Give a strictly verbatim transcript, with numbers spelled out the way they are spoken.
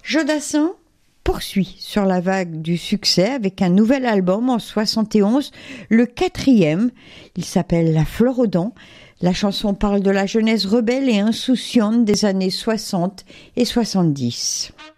Jodassin poursuit sur la vague du succès avec un nouvel album en soixante et onze, le quatrième. Il s'appelle La Fleur aux dents. La chanson parle de la jeunesse rebelle et insouciante des années soixante et soixante-dix.